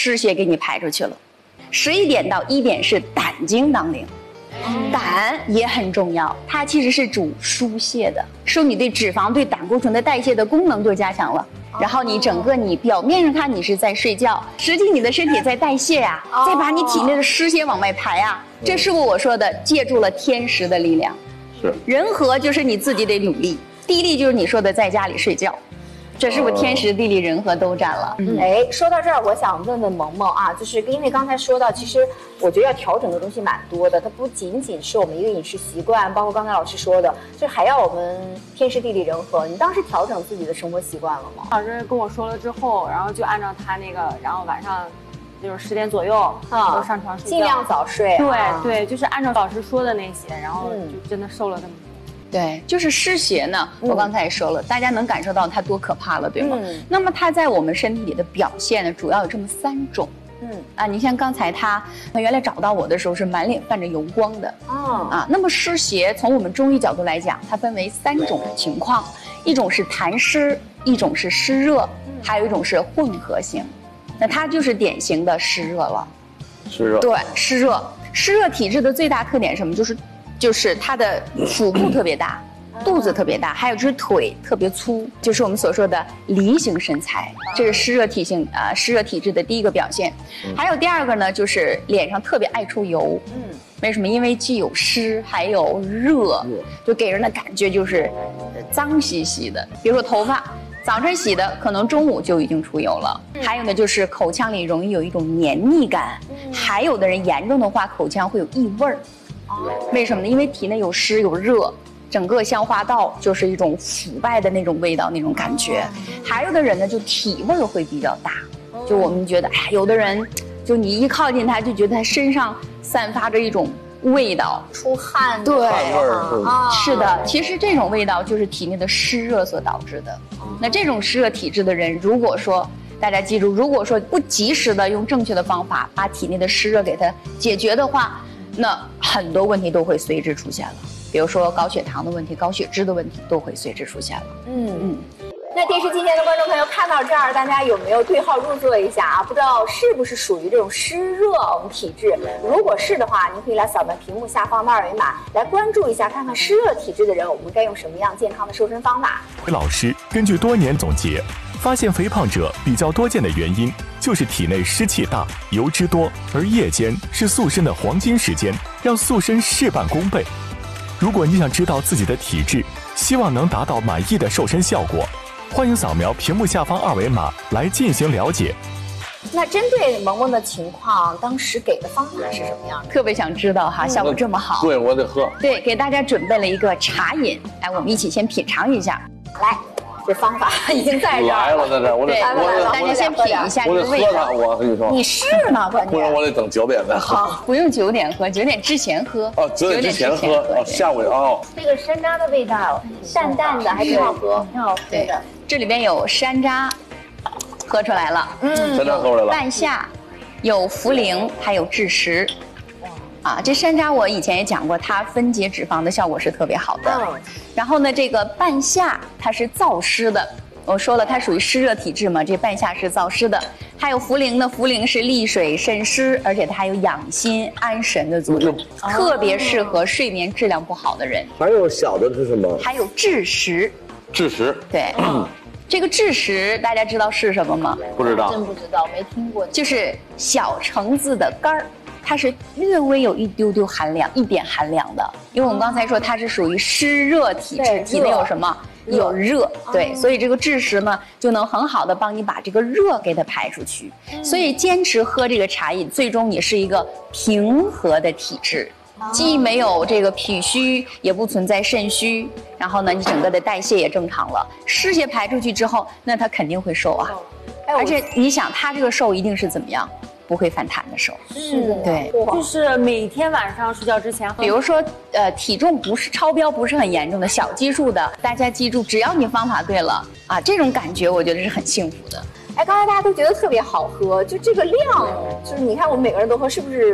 湿邪给你排出去了。11点到1点是胆经当令。胆也很重要，它其实是主疏泄的，说你对脂肪、对胆固醇的代谢的功能就加强了。然后你整个你表面上看你是在睡觉，实际你的身体在代谢呀，在把你体内的湿邪往外排啊。这是不是我说的借助了天时的力量？ 是。人和就是你自己得努力，地利就是你说的在家里睡觉。这是不是天时地利人和都占了？ 说到这儿，我想问问萌萌啊，就是因为刚才说到，其实我觉得要调整的东西蛮多的，它不仅仅是我们一个饮食习惯，包括刚才老师说的，就还要我们天时地利人和。你当时调整自己的生活习惯了吗？ 老师跟我说了之后，然后就按照他那个，然后晚上就是10点左右都上床睡觉， 尽量早睡。 对，就是按照老师说的那些，然后就真的瘦了这么多。 对，就是湿邪呢，我刚才也说了，大家能感受到它多可怕了，对吗？那么它在我们身体里的表现呢，主要有这么3种。你像刚才他原来找到我的时候是满脸泛着油光的。那么湿邪从我们中医角度来讲，它分为3种情况，一种是痰湿，一种是湿热，还有一种是混合型。那它就是典型的湿热了。 湿热。 对，湿热。湿热体质的最大特点是什么？就是它的腹部特别大，肚子特别大，还有就是腿特别粗，就是我们所说的梨形身材，这是湿热体质的第一个表现。还有第2个呢，就是脸上特别爱出油。为什么？因为既有湿还有热，就给人的感觉就是脏兮兮的。比如说头发，早晨洗的，可能中午就已经出油了。还有呢，就是口腔里容易有一种黏腻感，还有的人严重的话，口腔会有异味儿。为什么呢？因为体内有湿有热，整个消化道就是一种腐败的那种味道，那种感觉。还有的人呢，就体味会比较大，就我们觉得，有的人就你一靠近他，就觉得他身上散发着一种味道， 出汗， 对， 汗味儿。 是的，其实这种味道就是体内的湿热所导致的。那这种湿热体质的人，如果说大家记住，如果说不及时的用正确的方法把体内的湿热给它解决的话，那很多问题都会随之出现了，比如说高血糖的问题、高血脂的问题都会随之出现了。 那电视机前的观众朋友看到这儿，大家有没有对号入座一下啊？不知道是不是属于这种湿热体质？如果是的话，您可以来扫描屏幕下方的2维码，来关注一下，看看湿热体质的人，我们该用什么样健康的瘦身方法。 老师根据多年总结，发现肥胖者比较多见的原因就是体内湿气大、油脂多，而夜间是塑身的黄金时间，要塑身事半功倍。如果你想知道自己的体质，希望能达到满意的瘦身效果，欢迎扫描屏幕下方2维码来进行了解。 那针对萌萌的情况，当时给的方法是什么样的？ 特别想知道哈，效果这么好。 对，我得喝。 对，给大家准备了一个茶饮，我们一起先品尝一下。 来，这方法已经在这儿来了，在这儿，我得大家先品一下这个味道。 我跟你说， 你试呢，关键。 不然我得等9点再喝。 好，不用9点喝，9点之前喝。 9点之前喝。下午这个山楂的味道，淡淡的，还挺好喝，挺好喝的。 这里边有山楂，喝出来了。 山楂喝出来了。 半夏，有茯苓，还有枳实。这山楂我以前也讲过，它分解脂肪的效果是特别好的。然后呢，这个半夏它是燥湿的，我说了它属于湿热体质嘛，这半夏是燥湿的。还有茯苓呢，茯苓是利水渗湿，而且它还有养心安神的作用，特别适合睡眠质量不好的人。 还有小的是什么？ 还有枳实。 枳实。 对。这个枳实大家知道是什么吗？ 不知道。 真不知道，没听过。 就是小橙子的干儿。它是略微有一丢丢寒凉，一点寒凉的，因为我们刚才说它是属于湿热体质，体内有什么？有热，对，所以这个枳实呢就能很好的帮你把这个热给它排出去。所以坚持喝这个茶饮，最终你是一个平和的体质，既没有这个脾虚，也不存在肾虚，然后呢，你整个的代谢也正常了，湿邪排出去之后，那它肯定会瘦啊。而且你想，它这个瘦一定是怎么样？不会反弹的瘦， 是的， 对， 就是每天晚上睡觉之前， 比如说体重不是超标，不是很严重的小基数的，大家记住，只要你方法对了这种感觉我觉得是很幸福的。 刚才大家都觉得特别好喝，就这个量，就是你看我们每个人都喝，是不是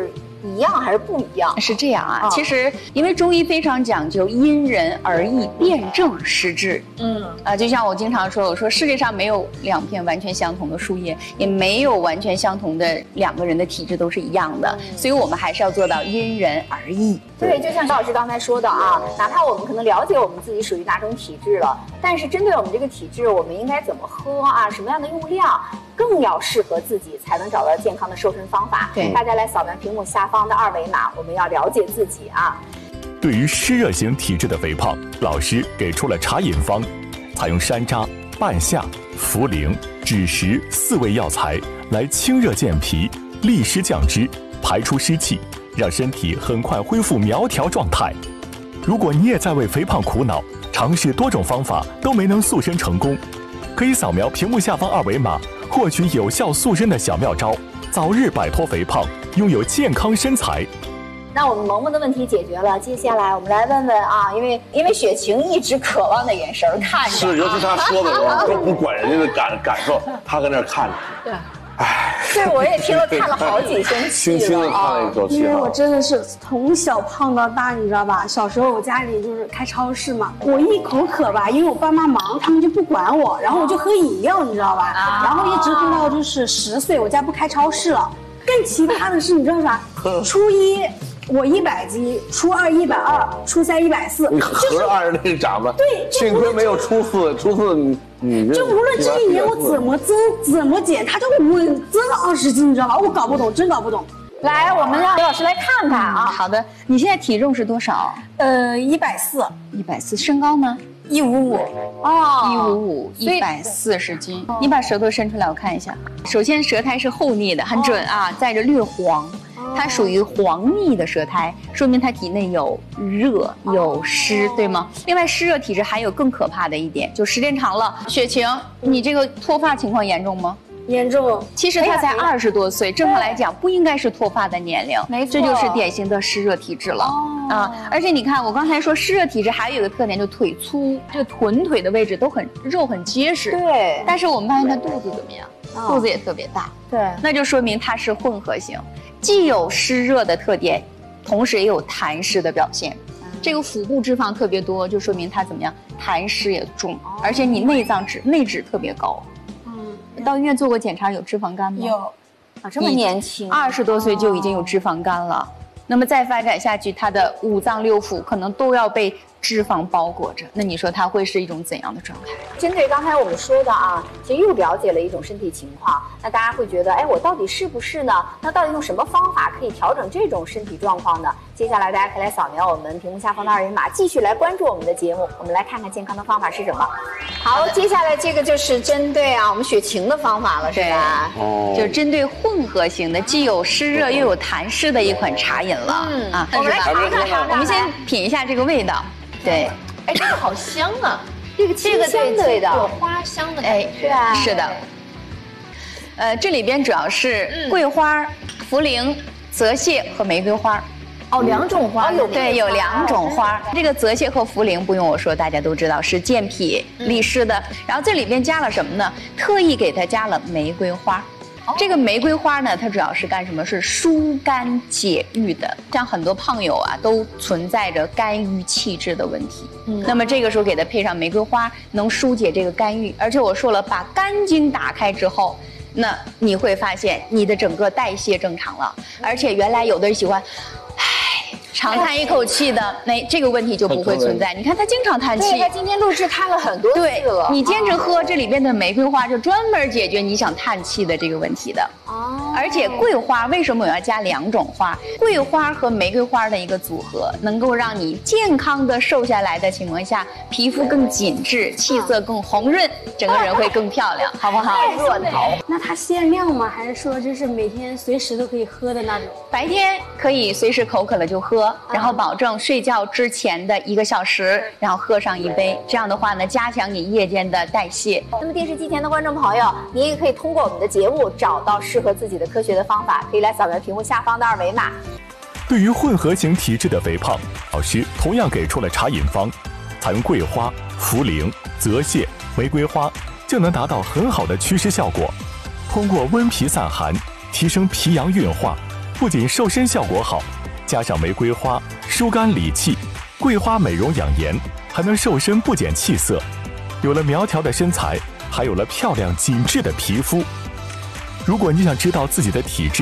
一样还是不一样？ 是这样啊，其实因为中医非常讲究因人而异，辨证施治。就像我经常说，我说世界上没有2片完全相同的树叶，也没有完全相同的2个人的体质都是一样的，所以我们还是要做到因人而异。 对，就像高老师刚才说的啊，哪怕我们可能了解我们自己属于哪种体质了，但是针对我们这个体质，我们应该怎么喝啊，什么样的用量，更要适合自己，才能找到健康的瘦身方法。 对， 大家来扫描屏幕下方的2维码，我们要了解自己啊。 对于湿热型体质的肥胖，老师给出了茶饮方，采用山楂、半夏、茯苓、枳实4味药材来清热健脾、利湿降脂、排出湿气，让身体很快恢复苗条状态。如果你也在为肥胖苦恼，尝试多种方法都没能塑身成功，可以扫描屏幕下方2维码，获取有效塑身的小妙招，早日摆脱肥胖，拥有健康身材。 那我们萌萌的问题解决了，接下来我们来问问啊，因为雪晴一直渴望的眼神看着， 是，尤其他说的时候都不管人家的感受，他搁那儿看着。 对。这我也听了看了好几星期了， 轻轻的看了一口气。 因为我真的是从小胖到大，你知道吧？小时候我家里就是开超市嘛，我一口渴吧，因为我爸妈忙，他们就不管我，然后我就喝饮料，你知道吧？然后一直喝到就是10岁，我家不开超市了。更奇葩的是，你知道啥？初一我100斤，初2 120，初3 140， 你合着按着那长的。 对， 幸亏没有初四你就无论这一年我怎么增怎么减，他就稳增了20斤，你知道吧？我搞不懂，真搞不懂。 来，我们让刘老师来看看啊。 好的，你现在体重是多少 ？140， 身高呢 ？155。 哦，155，140斤。你把舌头伸出来，我看一下。首先，舌苔是厚腻的，很准啊，带着略黄。它属于黄腻的舌苔，说明它体内有热有湿，对吗？另外，湿热体质还有更可怕的一点，就时间长了。雪晴，你这个脱发情况严重吗？ 严重。 其实他才20多岁，正常来讲不应该是脱发的年龄， 没错， 这就是典型的湿热体质了而且你看，我刚才说湿热体质还有一个特点，就腿粗，这个臀腿的位置都肉很结实。 对， 但是我们发现他肚子怎么样？肚子也特别大。 对， 那就说明它是混合型，既有湿热的特点，同时也有痰湿的表现。这个腹部脂肪特别多，就说明它怎么样？痰湿也重，而且你内脂特别高。到医院做过检查，有脂肪肝吗？ 有。 这么年轻 ，20多岁就已经有脂肪肝了。那么再发展下去，他的5脏6腑可能都要被脂肪包裹着，那你说它会是一种怎样的状态？ 针对刚才我们说的啊，其实又了解了一种身体情况，那大家会觉得，哎，我到底是不是呢？那到底用什么方法可以调整这种身体状况呢？接下来大家可以来扫描我们屏幕下方的2维码，继续来关注我们的节目。我们来看看健康的方法是什么。好，接下来这个就是针对我们雪晴的方法了，是吧？ 就是针对混合型的，既有湿热又有痰湿的一款茶饮了。 我们来尝尝， 我们先品一下这个味道。对， 哎，这个好香啊！ 这个清香的味道， 有花香的感觉。 是吧？ 是的。这里边主要是桂花、茯苓、泽泻和玫瑰花。 2种花， 对，有2种花。这个泽泻和茯苓不用我说，大家都知道是健脾利湿的。然后这里边加了什么呢？特意给它加了玫瑰花。这个玫瑰花呢，它主要是干什么？是疏肝解郁的。像很多胖友都存在着肝郁气滞的问题。那么这个时候给它配上玫瑰花，能疏解这个肝郁。而且我说了，把肝经打开之后，那你会发现你的整个代谢正常了。而且原来有的人喜欢长叹一口气的，这个问题就不会存在。你看他经常叹气， 对，他今天录制看了很多次了。 你坚持喝这里边的玫瑰花，就专门解决你想叹气的这个问题的。而且桂花为什么我要加2种花？桂花和玫瑰花的一个组合，能够让你健康的瘦下来的情况下，皮肤更紧致，气色更红润，整个人会更漂亮，好不好？ 热桃。 那它限量吗？还是说就是每天随时都可以喝的那种？ 白天可以随时口渴了就喝，然后保证睡觉之前的1个小时，然后喝上1杯。这样的话呢，加强你夜间的代谢。 那么电视机前的观众朋友，您也可以通过我们的节目找到适合自己的科学的方法，可以来扫描屏幕下方的2维码。 对于混合型体质的肥胖，老师同样给出了茶饮方，采用桂花、茯苓、泽泻、玫瑰花，就能达到很好的祛湿效果。通过温脾散寒，提升脾阳运化， 不仅瘦身效果好，加上玫瑰花疏肝理气，桂花美容养颜，还能瘦身不减气色。有了苗条的身材，还有了漂亮紧致的皮肤。如果你想知道自己的体质